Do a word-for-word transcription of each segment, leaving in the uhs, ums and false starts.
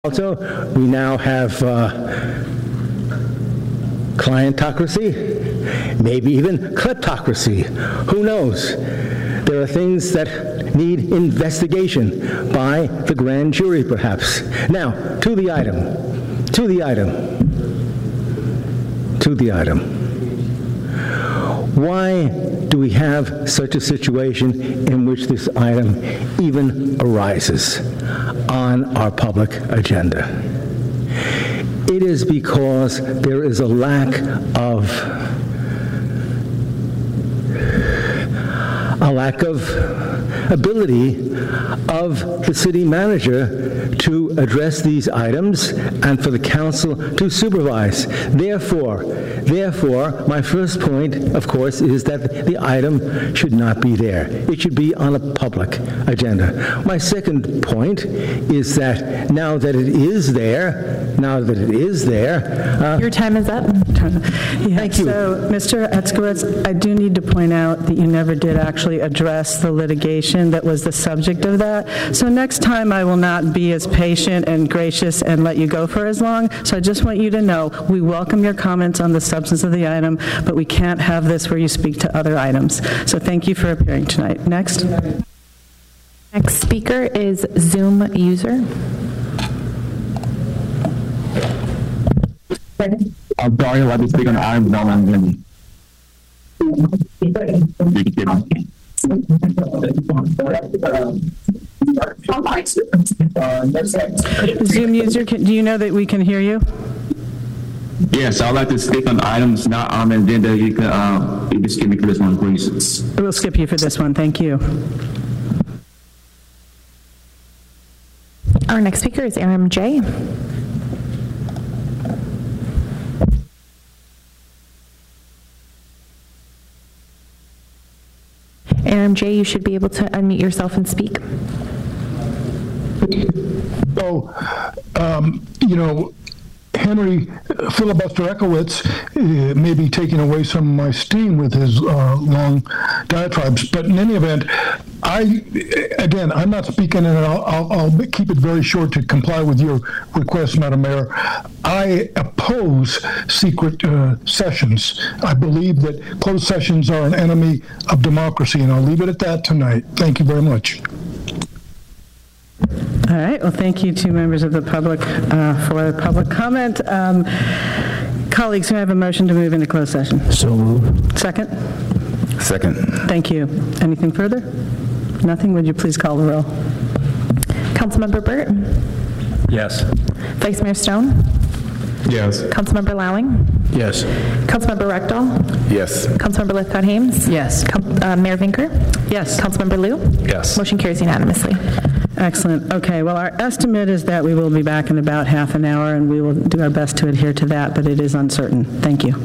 Also, we now have uh, clientocracy, maybe even kleptocracy. Who knows? There are things that need investigation by the grand jury, perhaps. Now, to the item. To the item. To the item. Why do we have such a situation in which this item even arises on our public agenda? It is because there is a lack of a lack of ability of the city manager to address these items and for the council to supervise. Therefore, therefore, my first point, of course, is that the item should not be there. It should be on a public agenda. My second point is that now that it is there, now that it is there... Uh, Your time is up. Yeah, Thank you. So, Mister Etzkowitz, I do need to point out that you never did actually address the litigation that was the subject of that. So next time I will not be as patient and gracious and let you go for as long. So I just want you to know we welcome your comments on the substance of the item, but we can't have this where you speak to other items. So thank you for appearing tonight. Next. Next speaker is Zoom user. I'm sorry, let me speak on item number. Zoom user, can, do you know that we can hear you? Yes, I'd like to speak on items not on the agenda. You can, uh, you can skip me for this one, please. We'll skip you for this one. Thank you. Our next speaker is Aram J. Aram J, you should be able to unmute yourself and speak. Oh, um, you know, Henry Filibuster Etzkowitz uh, may be taking away some of my steam with his uh, long diatribes, but in any event, I, again, I'm not speaking, and I'll, I'll, I'll keep it very short to comply with your request, Madam Mayor. I oppose secret uh, sessions. I believe that closed sessions are an enemy of democracy, and I'll leave it at that tonight. Thank you very much. All right. Well, thank you to members of the public uh, for public comment. Um, colleagues, who have a motion to move into closed session? So moved. Second? Second. Thank you. Anything further? Nothing? Would you please call the roll? Councilmember Burt? Yes. Vice Mayor Stone? Yes. Councilmember Lowing? Yes. Councilmember Rechdahl? Yes. Councilmember Lithcott-Hames? Yes. Com- uh, Mayor Vinker? Yes. Councilmember Liu? Yes. Motion carries unanimously. Excellent. Okay, well, our estimate is that we will be back in about half an hour, and we will do our best to adhere to that, but it is uncertain. Thank you.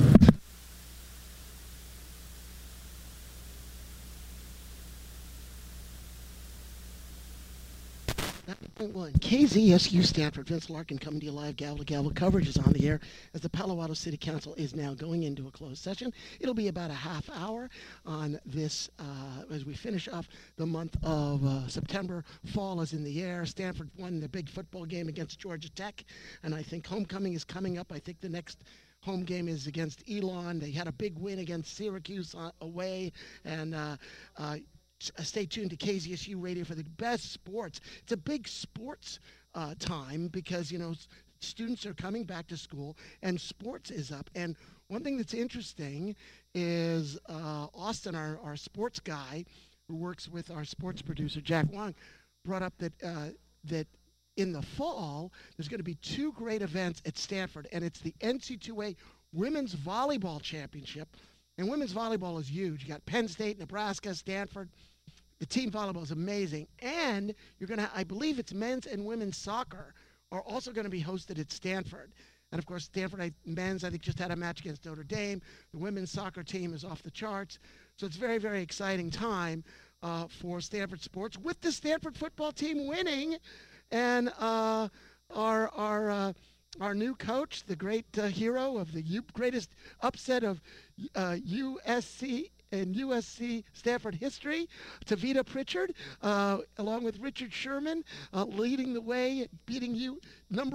K Z S U Stanford, Vince Larkin coming to you live. Gavel to gavel coverage is on the air as the Palo Alto City Council is now going into a closed session. It'll be about a half hour on this uh, as we finish off the month of uh, September. Fall is in the air. Stanford won the big football game against Georgia Tech, and I think homecoming is coming up. I think the next home game is against Elon. They had a big win against Syracuse uh, away, and uh, uh, stay tuned to K Z S U Radio for the best sports. It's a big sports uh, time because, you know, s- students are coming back to school and sports is up. And one thing that's interesting is uh, Austin, our, our sports guy who works with our sports producer, Jack Wong, brought up that uh, that in the fall, there's going to be two great events at Stanford, and it's the N C double A Women's Volleyball Championship. And women's volleyball is huge. You got Penn State, Nebraska, Stanford. The team volleyball is amazing. And you're going to, I believe it's men's and women's soccer are also going to be hosted at Stanford. And, of course, Stanford I, men's, I think, just had a match against Notre Dame. The women's soccer team is off the charts. So it's a very, very exciting time uh, for Stanford sports with the Stanford football team winning. And uh, our, our, uh, our new coach, the great uh, hero of the U- greatest upset of uh, U S C in U S C Stanford history. Tavita Pritchard, uh, along with Richard Sherman, uh, leading the way, beating you number